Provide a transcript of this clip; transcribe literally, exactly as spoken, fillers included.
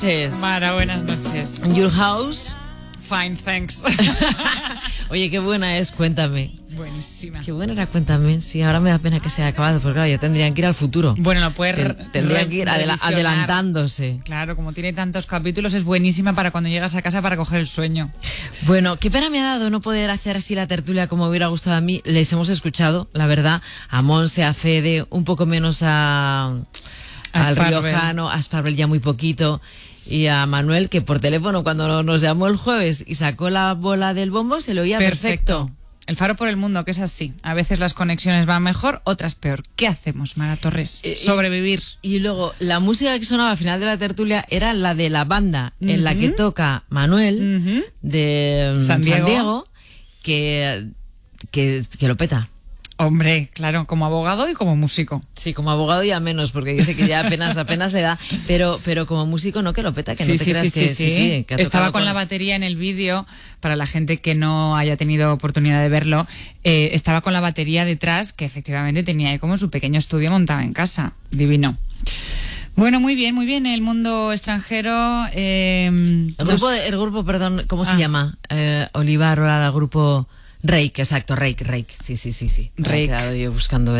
noches. Mara, buenas noches. Your house. Fine, thanks. Oye, qué buena es, cuéntame. Buenísima. Qué buena era, cuéntame. Sí, ahora me da pena que se haya acabado, porque claro, ya tendrían que ir al futuro. Bueno, lo puedes Ten, Tendrían que ir adela adelantándose. Claro, como tiene tantos capítulos, es buenísima para cuando llegas a casa para coger el sueño. Bueno, qué pena me ha dado no poder hacer así la tertulia como hubiera gustado a mí. Les hemos escuchado, la verdad, a Monse, a Fede, un poco menos a, al riojano, a Sparvel ya muy poquito. Y a Manuel, que por teléfono cuando nos llamó el jueves y sacó la bola del bombo, se lo oía perfecto. perfecto. El Faro por el Mundo, que es así. A veces las conexiones van mejor, otras peor. ¿Qué hacemos, Mara Torres? Eh, Sobrevivir. Y, y luego, la música que sonaba al final de la tertulia era la de la banda uh-huh. en la que toca Manuel, uh-huh. de San Diego, San Diego que, que, que lo peta. Hombre, claro, como abogado y como músico. Sí, como abogado ya menos, porque dice que ya apenas apenas se da, pero pero como músico no, que lo peta, que sí, no te sí, creas sí, que sí, sí, sí, sí que estaba con, con la batería en el vídeo, para la gente que no haya tenido oportunidad de verlo, eh, estaba con la batería detrás, que efectivamente tenía ahí como su pequeño estudio montado en casa. Divino. Bueno, muy bien, muy bien. El mundo extranjero. Eh, el, nos... grupo de, el grupo, perdón, ¿cómo ah. se llama? Eh, Olivar, ahora el grupo Reik, exacto, Reik, Reik. Sí, sí, sí, sí. Reik. Me he quedado yo buscando